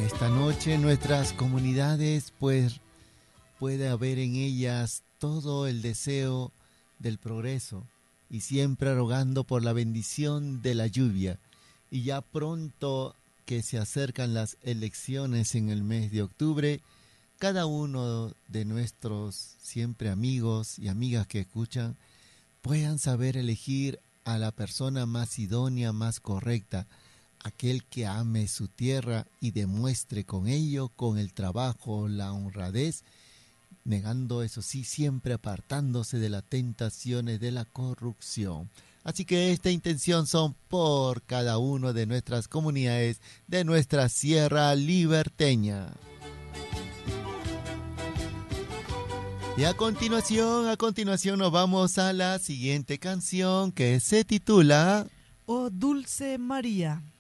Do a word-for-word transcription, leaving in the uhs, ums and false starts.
Esta noche nuestras comunidades, pues, puede haber en ellas todo el deseo del progreso y siempre rogando por la bendición de la lluvia. Y ya pronto que se acercan las elecciones en el mes de octubre, cada uno de nuestros siempre amigos y amigas que escuchan puedan saber elegir a la persona más idónea, más correcta, aquel que ame su tierra y demuestre con ello, con el trabajo, la honradez, negando eso sí, siempre apartándose de las tentaciones de la corrupción. Así que esta intención son por cada uno de nuestras comunidades de nuestra Sierra Liberteña. Y a continuación, a continuación nos vamos a la siguiente canción que se titula Oh Dulce María.